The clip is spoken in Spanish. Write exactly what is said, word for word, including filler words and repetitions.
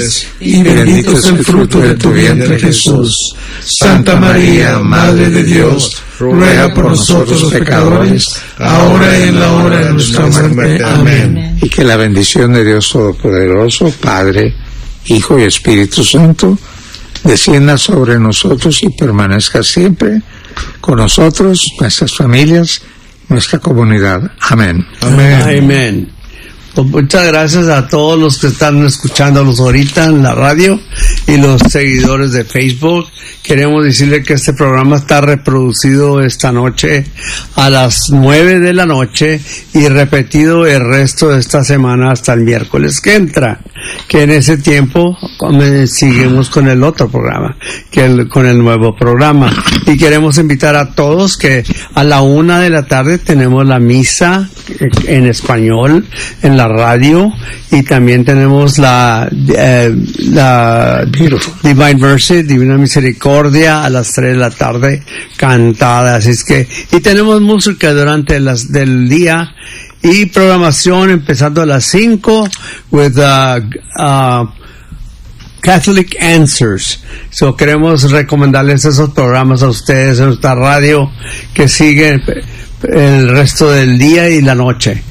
y bendito es el fruto de tu vientre, Jesús. Santa María, Madre de Dios, ruega por nosotros los pecadores, ahora y en la hora de nuestra muerte. Amén. Y que la bendición de Dios Todopoderoso, Padre, Hijo y Espíritu Santo, descienda sobre nosotros y permanezca siempre con nosotros, nuestras familias, nuestra comunidad. Amén. Amén. Amén. Pues muchas gracias a todos los que están escuchándonos ahorita en la radio y los seguidores de Facebook. Queremos decirle que este programa está reproducido esta noche a las nueve de la noche y repetido el resto de esta semana hasta el miércoles que entra, que en ese tiempo seguimos con el otro programa, que el, con el nuevo programa. Y queremos invitar a todos que a la una de la tarde tenemos la misa en español en la radio, y también tenemos la, eh, la Divine Mercy, Divina Misericordia, a las tres de la tarde cantada. Así es que, y tenemos música durante las del día y programación empezando a las cinco with uh, uh, Catholic Answers. So queremos recomendarles esos programas a ustedes en nuestra radio que siguen el resto del día y la noche.